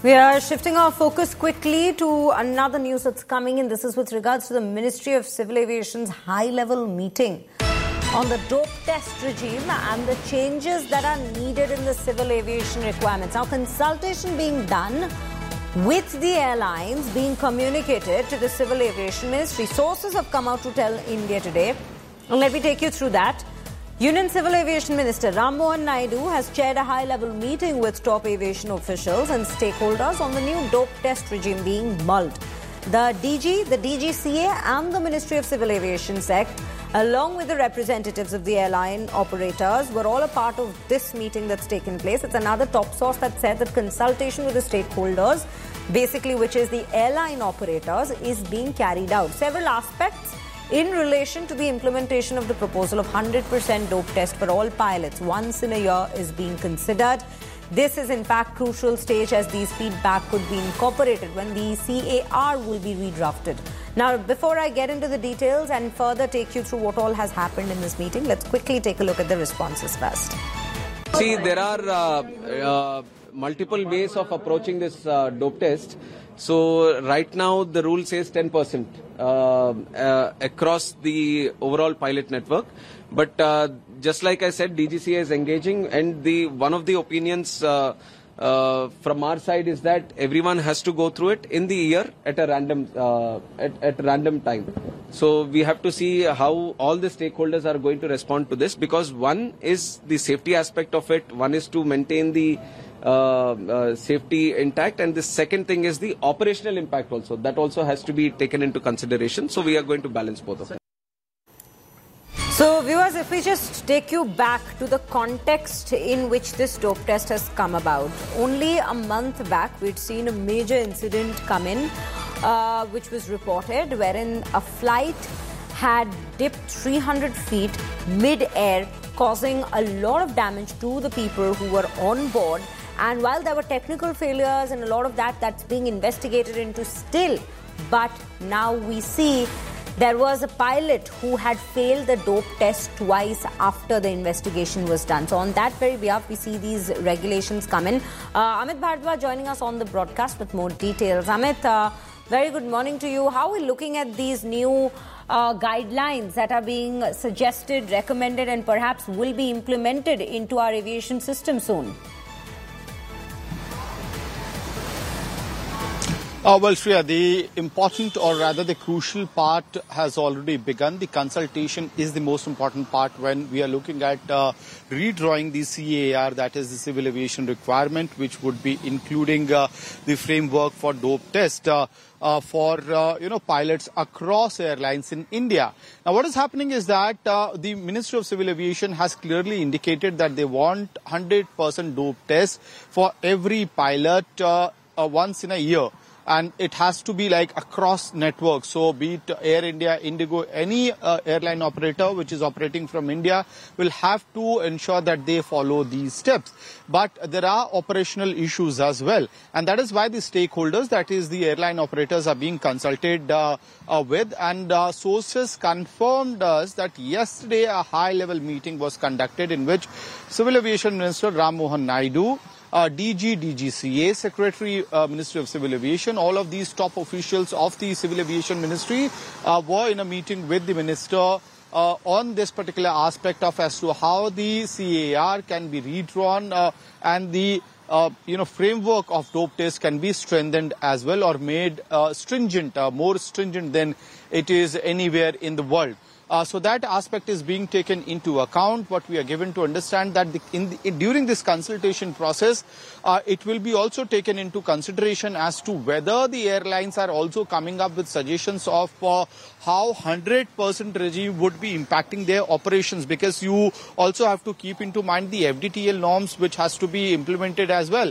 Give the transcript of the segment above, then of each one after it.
We are shifting our focus quickly to another news that's coming in. This is with regards to the Ministry of Civil Aviation's high-level meeting on the dope test regime and the changes that are needed in the civil aviation requirements. Now, consultation being done with the airlines being communicated to the Civil Aviation Ministry. Sources have come out to tell India Today. And let me take you through that. Union Civil Aviation Minister Ram Mohan Naidu has chaired a high-level meeting with top aviation officials and stakeholders on the new dope test regime being mulled. The DG, the DGCA and the Ministry of Civil Aviation SEC, along with the representatives of the airline operators, were all a part of this meeting that's taken place. It's another top source that said that consultation with the stakeholders, basically which is the airline operators, is being carried out. Several aspects in relation to the implementation of the proposal of 100% dope test for all pilots once in a year is being considered. This is in fact crucial stage as these feedback could be incorporated when the CAR will be redrafted. Now, before I get into the details and further take you through what all has happened in this meeting, let's quickly take a look at the responses first. See, there are multiple ways of approaching this dope test. So right now the rule says 10% across the overall pilot network. But just like I said, DGCA is engaging, and one of the opinions from our side is that everyone has to go through it in the year at a random time. So we have to see how all the stakeholders are going to respond to this, because one is the safety aspect of it, one is to maintain the safety intact, and the second thing is the operational impact also. That also has to be taken into consideration. So we are going to balance both of them. So viewers, if we just take you back to the context in which this dope test has come about. Only a month back, we'd seen a major incident come in, which was reported, wherein a flight had dipped 300 feet mid-air, causing a lot of damage to the people who were on board. And while there were technical failures and a lot of that's being investigated into still, but now we see there was a pilot who had failed the dope test twice after the investigation was done. So on that very behalf, we see these regulations come in. Amit Bhardwaj joining us on the broadcast with more details. Amit, very good morning to you. How are we looking at these new guidelines that are being suggested, recommended, and perhaps will be implemented into our aviation system soon? Well, Shreya, the important, or rather the crucial part has already begun. The consultation is the most important part when we are looking at redrawing the CAR, that is the civil aviation requirement, which would be including the framework for dope test for pilots across airlines in India. Now, what is happening is that the Ministry of Civil Aviation has clearly indicated that they want 100% dope test for every pilot once in a year. And it has to be like across networks. So be it Air India, Indigo, any airline operator which is operating from India will have to ensure that they follow these steps. But there are operational issues as well. And that is why the stakeholders, that is the airline operators, are being consulted with. And sources confirmed us that yesterday a high-level meeting was conducted in which Civil Aviation Minister Ram Mohan Naidu, DG, DGCA, Secretary, Ministry of Civil Aviation, all of these top officials of the Civil Aviation Ministry were in a meeting with the Minister on this particular aspect of as to how the CAR can be redrawn and the framework of dope test can be strengthened as well, or made stringent, more stringent than it is anywhere in the world. So that aspect is being taken into account. What we are given to understand that during this consultation process, it will be also taken into consideration as to whether the airlines are also coming up with suggestions of how 100% regime would be impacting their operations, because you also have to keep into mind the FDTL norms which has to be implemented as well.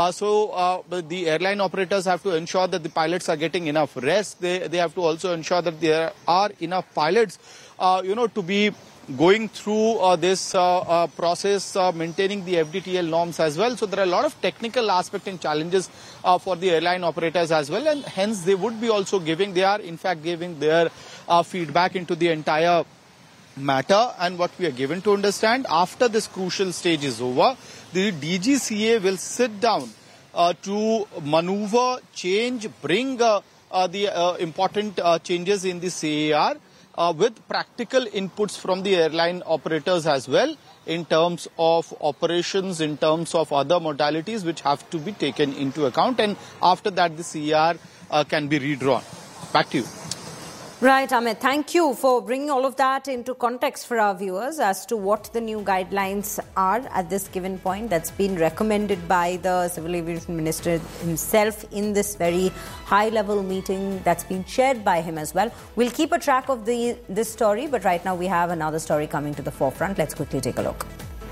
So the airline operators have to ensure that the pilots are getting enough rest. They have to also ensure that there are enough pilots to be going through this process, maintaining the FDTL norms as well. So there are a lot of technical aspects and challenges for the airline operators as well, and hence they would be also giving their feedback into the entire matter. And what we are given to understand, after this crucial stage is over, the DGCA will sit down to maneuver, change, bring the important changes in the CAR with practical inputs from the airline operators as well in terms of operations, in terms of other modalities which have to be taken into account, and after that the CAR can be redrawn. Back to you. Right, Amit. Thank you for bringing all of that into context for our viewers as to what the new guidelines are at this given point that's been recommended by the Civil Aviation Minister himself in this very high-level meeting that's been chaired by him as well. We'll keep a track of this story, but right now we have another story coming to the forefront. Let's quickly take a look.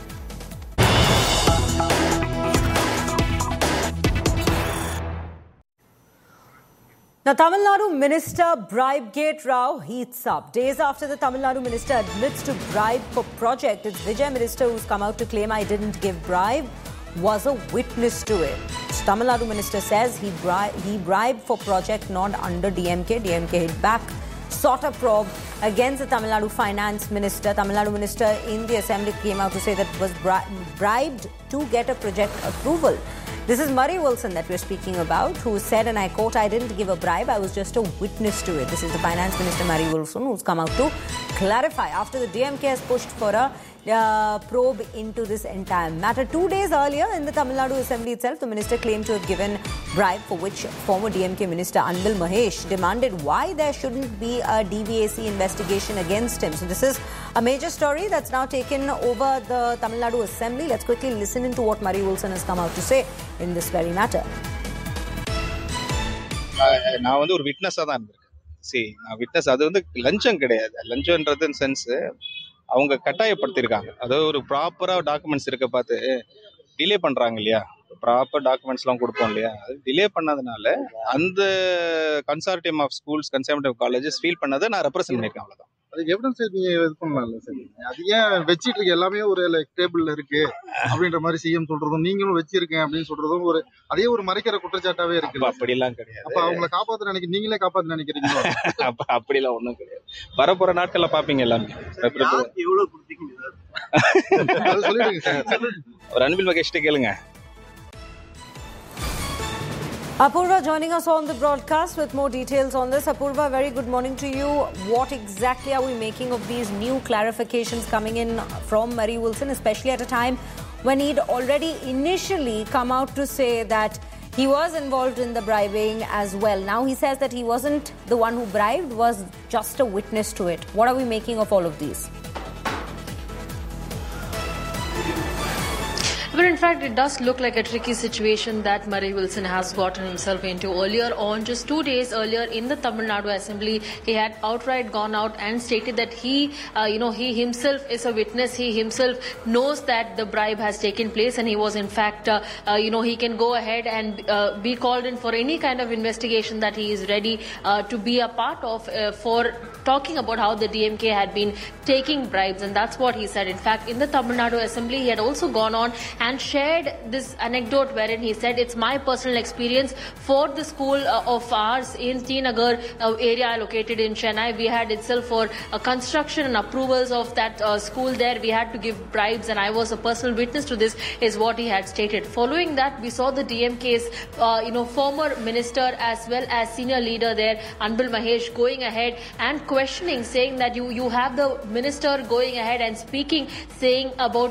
Now, Tamil Nadu Minister Bribegate Rao heats up. Days after the Tamil Nadu Minister admits to bribe for project, it's Vijay Minister who's come out to claim I didn't give bribe, was a witness to it. Tamil Nadu Minister says he bribed for project not under DMK. DMK hit back, sought a probe against the Tamil Nadu Finance Minister. Tamil Nadu Minister in the Assembly came out to say that was bribed to get a project approval. This is Murray Wilson that we're speaking about, who said, and I quote, I didn't give a bribe, I was just a witness to it. This is the Finance Minister, Murray Wilson, who's come out to clarify after the DMK has pushed for a probe into this entire matter. 2 days earlier, in the Tamil Nadu Assembly itself, the minister claimed to have given bribe, for which former DMK Minister Anbil Mahesh demanded why there shouldn't be a DVAC investigation against him. So this is a major story that's now taken over the Tamil Nadu Assembly. Let's quickly listen into what Murray Wilson has come out to say in this very matter. நான் வந்து ஒரு விட்னஸாக தான் இருந்திருக்கேன். நான் witness, அது வந்து லஞ்சம் கிடையாது. லஞ்சம்ன்றது சென்ஸ் அவங்க கட்டாயப்படுத்தியிருக்காங்க. அதாவது ஒரு ப்ராப்பராக டாக்குமெண்ட்ஸ் இருக்க பார்த்து டிலே பண்ணுறாங்க இல்லையா, ப்ராப்பர் டாக்குமெண்ட்ஸ்லாம் கொடுப்போம் இல்லையா, அது டிலே பண்ணதுனால அந்த consortium of schools, consortium of colleges feel பண்ணதை நான் ரெப்ரசென்ட் பண்ணியிருக்கேன். அவ்வளோதான். அதுக்கு எவிடன்ஸ் நீங்க இது பண்ணலாம்ல சார். அது ஏன் வச்சிட்டு இருக்க எல்லாமே ஒரு டேபிள்ல இருக்கு அப்படின்ற மாதிரி சிஎம் சொல்றதும் நீங்களும் வச்சிருக்கேன் அப்படின்னு சொல்றதும் ஒரு அதே ஒரு மறைக்கிற குற்றச்சாட்டாவே இருக்கு. அப்படிலாம் கிடையாது. அப்ப அவங்களை காப்பாத்த நீங்களே காப்பாத்த நினைக்கிறீங்களா? அப்படிலாம் ஒண்ணும் கிடையாது. வரப்போற நாட்கள்ல பாப்பீங்க எல்லாமே. எவ்வளவு கொடுத்தீங்க சொல்லிடுங்க சார். ஒரு அன்பில் மகேஷ்ட கேளுங்க. Apurva joining us on the broadcast with more details on this. Apurva, very good morning to you. What exactly are we making of these new clarifications coming in from Murray Wilson, especially at a time when he'd already initially come out to say that he was involved in the bribing as well? Now he says that he wasn't the one who bribed, was just a witness to it. What are we making of all of these? But in fact, it does look like a tricky situation that Murray Wilson has gotten himself into. Earlier on, just 2 days earlier in the Tamil Nadu Assembly, he had outright gone out and stated that he himself is a witness. He himself knows that the bribe has taken place, and he was in fact, he can go ahead and be called in for any kind of investigation that he is ready to be a part of for talking about how the DMK had been taking bribes, and that's what he said. In fact, in the Tamil Nadu Assembly, he had also gone on and shared this anecdote wherein he said, it's my personal experience for the school of ours in T Nagar area located in Chennai. We had itself for construction and approvals of that school there. We had to give bribes, and I was a personal witness to this, is what he had stated. Following that, we saw the DMK's former minister as well as senior leader there, Anbil Mahesh, going ahead and questioning, saying that you have the minister going ahead and speaking, saying about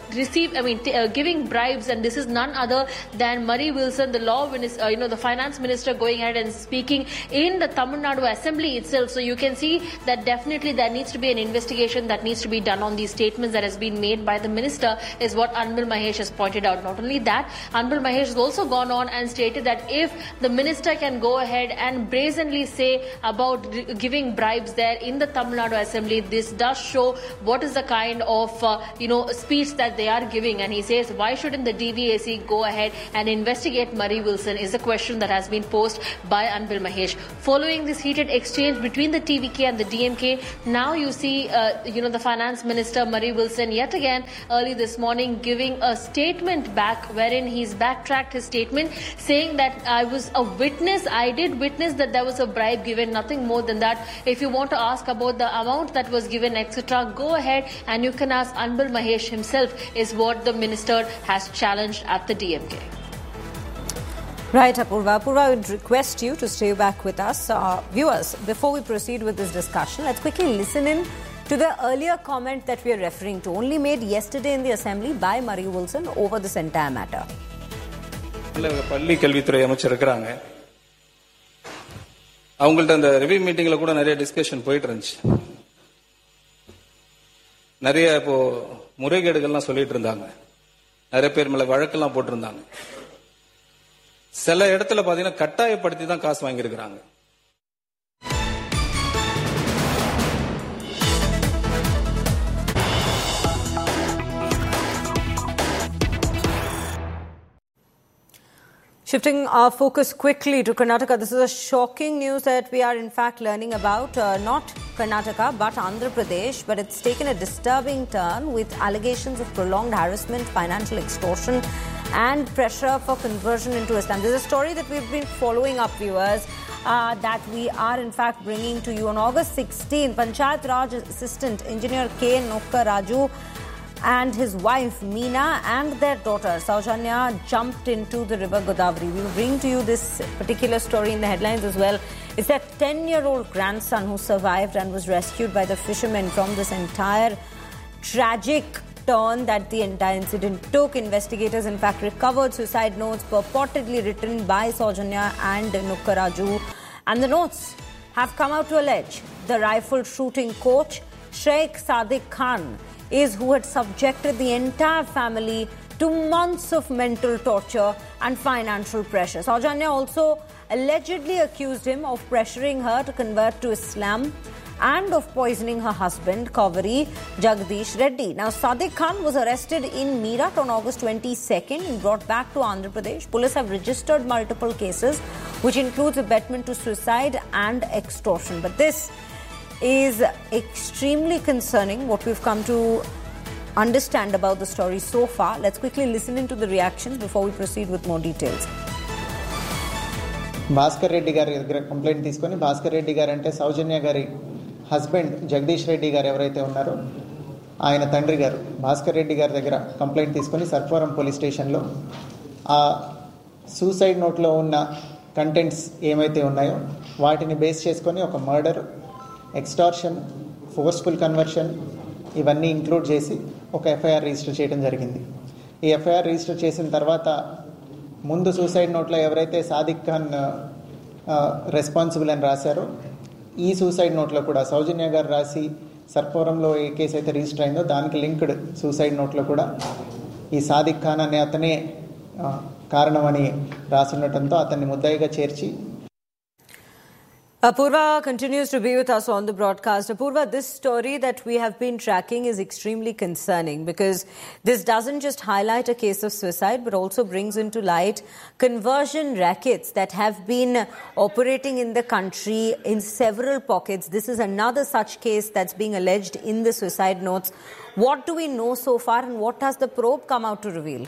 giving bribes, and this is none other than Murray Wilson, the law minister, the finance minister, going ahead and speaking in the Tamil Nadu Assembly itself. So you can see that definitely there needs to be an investigation that needs to be done on these statements that has been made by the minister, is what Anbil Mahesh has pointed out. Not only that, Anbil Mahesh has also gone on and stated that if the minister can go ahead and brazenly say about giving bribes there in the Tamil Nadu Assembly, this does show what is the kind of speech that they are giving. And he says, why shouldn't the DVAC go ahead and investigate Murray Wilson, is a question that has been posed by Anbil Mahesh. Following this heated exchange between the TVK and the DMK, now you see the finance minister Murray Wilson yet again early this morning giving a statement back, wherein he's backtracked his statement, saying that I was a witness, I did witness that there was a bribe given, nothing more than that. If you want to ask about the amount that was given, etc., go ahead and you can ask Anbil Mahesh himself, is what the minister has challenged at the DMK. Right, Apurva. Apurva, I would request you to stay back with us. Viewers, before we proceed with this discussion, let's quickly listen in to the earlier comment that we are referring to, only made yesterday in the Assembly by Murray Wilson over this entire matter. பள்ளி கல்வித்துறை அமைச்சர் இருக்கிறாங்க. அவங்கள்ட்ட அந்த review மீட்டிங்ல கூட நிறைய discussion போயிட்டு இருந்துச்சு. நிறைய இப்போ முறைகேடுகள்லாம் சொல்லிட்டு இருந்தாங்க. நிறைய பேர் மேல வழக்கெல்லாம் போட்டிருந்தாங்க. சில இடத்துல பாத்தீங்கன்னா கட்டாயப்படுத்தி தான் காசு வாங்கியிருக்கிறாங்க. Shifting our focus quickly to Karnataka, this is a shocking news that we are in fact learning about. Not Karnataka but Andhra Pradesh, but it's taken a disturbing turn with allegations of prolonged harassment, financial extortion and pressure for conversion into Islam. This is a story that we've been following up, viewers, that we are in fact bringing to you. On August 16, Panchayat Raj Assistant Engineer K. Nokka Raju and his wife Meena and their daughter Saujanya jumped into the river Godavari. We will bring to you this particular story in the headlines as well. It's their 10-year-old grandson who survived and was rescued by the fishermen from this entire tragic turn that the entire incident took. Investigators in fact recovered suicide notes purportedly written by Saujanya and Nokka Raju, and the notes have come out to allege the rifle shooting coach Sheikh Sadiq Khan is who had subjected the entire family to months of mental torture and financial pressure. Saujanya also allegedly accused him of pressuring her to convert to Islam and of poisoning her husband, Kavari Jagdish Reddy. Now, Sadiq Khan was arrested in Meerut on August 22nd and brought back to Andhra Pradesh. Police have registered multiple cases, which includes abetment to suicide and extortion. But this is extremely concerning, what we've come to understand about the story so far. Let's quickly listen into the reactions before we proceed with more details. Bhaskar Reddy గారి దగ్గర complaint తీసుకొని, భాస్కర్ రెడ్డి గారు అంటే సౌజన్య గారి husband Jagadish Reddy గారు ఎవరైతే ఉన్నారో ఆయన తండ్రి గారు భాస్కర్ రెడ్డి గారి దగ్గర కంప్లైంట్ తీసుకొని సర్పవరం పోలీస్ స్టేషన్లో ఆ సూసైడ్ నోట్లో ఉన్న కంటెంట్స్ ఏమైతే ఉన్నాయో వాటిని బేస్ చేసుకొని ఒక మర్డర్, ఎక్స్టార్షన్, ఫోర్స్ఫుల్ కన్వర్షన్ ఇవన్నీ ఇంక్లూడ్ చేసి ఒక ఎఫ్ఐఆర్ రిజిస్టర్ చేయడం జరిగింది. ఈ ఎఫ్ఐఆర్ రిజిస్టర్ చేసిన తర్వాత ముందు సూసైడ్ నోట్లో ఎవరైతే సాదిక్ ఖాన్ రెస్పాన్సిబుల్ అని రాశారో ఈ సూసైడ్ నోట్లో కూడా సౌజన్య గారు రాసి సర్పవరంలో ఏ కేసు అయితే రిజిస్టర్ అయిందో దానికి లింక్డ్ సూసైడ్ నోట్లో కూడా ఈ సాదిక్ ఖాన్ అనే అతనే కారణమని రాసుండటంతో అతన్ని ముద్దాయిగా చేర్చి. Apurva continues to be with us on the broadcast. Apurva, this story that we have been tracking is extremely concerning because this doesn't just highlight a case of suicide but also brings into light conversion rackets that have been operating in the country in several pockets. This is another such case that's being alleged in the suicide notes. What do we know so far and what has the probe come out to reveal?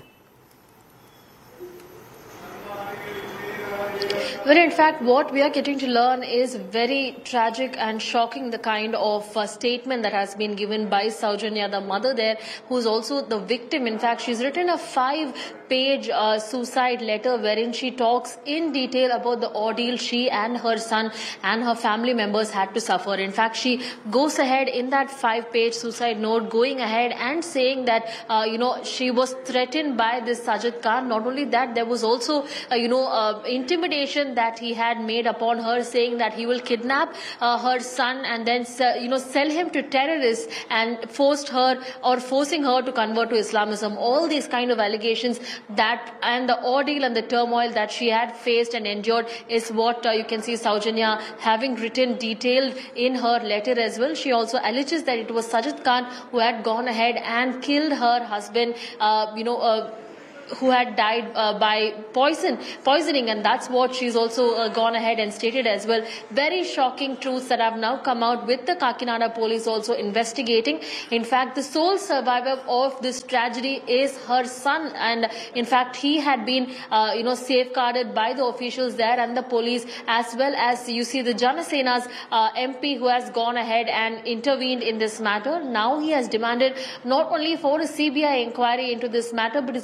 Well, in fact, what we are getting to learn is very tragic and shocking, the kind of statement that has been given by Saujanya, the mother there, who's also the victim. In fact, she's written a 5-page suicide letter wherein she talks in detail about the ordeal she and her son and her family members had to suffer. In fact, she goes ahead in that 5-page suicide note, going ahead and saying that, she was threatened by this Sajid Khan. Not only that, there was also, intimidation that he had made upon her, saying that he will kidnap her son and then sell him to terrorists and forcing her to convert to Islamism. All these kind of allegations that and the ordeal and the turmoil that she had faced and endured is what you can see Saujanya having written detailed in her letter as well. She also alleges that it was Sajid Khan who had gone ahead and killed her husband, who had died by poisoning, and that's what she's also gone ahead and stated as well. Very shocking truths that have now come out, with the Kakinada police also investigating. In fact, the sole survivor of this tragedy is her son, and in fact he had been safeguarded by the officials there and the police, as well as you see the Janasena's MP who has gone ahead and intervened in this matter. Now he has demanded not only for a CBI inquiry into this matter, but is also demanding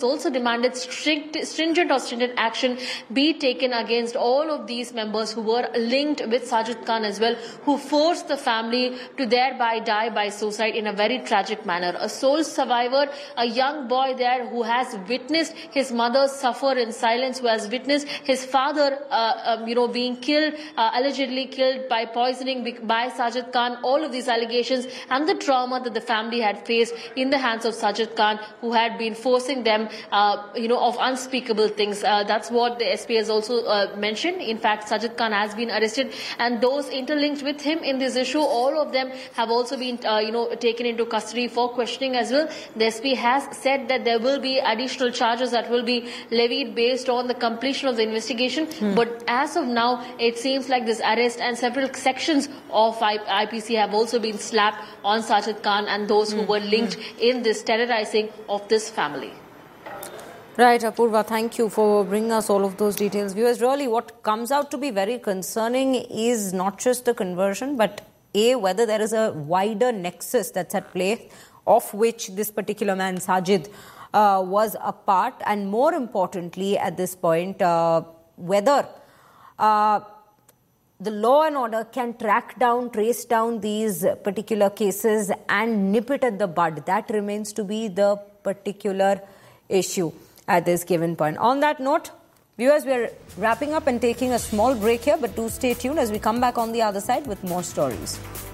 demanded stringent action be taken against all of these members who were linked with Sajid Khan as well, who forced the family to thereby die by suicide in a very tragic manner. A sole survivor, a young boy there who has witnessed his mother suffer in silence, who has witnessed his father, being killed, allegedly killed by poisoning by Sajid Khan. All of these allegations and the trauma that the family had faced in the hands of Sajid Khan, who had been forcing them, of unspeakable things. That's what the SP has also mentioned. In fact, Sajid Khan has been arrested, and those interlinked with him in this issue, all of them have also been, taken into custody for questioning as well. The SP has said that there will be additional charges that will be levied based on the completion of the investigation. But as of now, it seems like this arrest and several sections of IPC have also been slapped on Sajid Khan and those who were linked in this terrorizing of this family. Right, Apurva, thank you for bringing us all of those details. Viewers, really what comes out to be very concerning is not just the conversion, but whether there is a wider nexus that's at play, of which this particular man, Sajid, was a part, and more importantly at this point, whether the law and order can trace down these particular cases and nip it at the bud. That remains to be the particular issue at this given point. On that note, viewers, we are wrapping up and taking a small break here, but do stay tuned as we come back on the other side with more stories.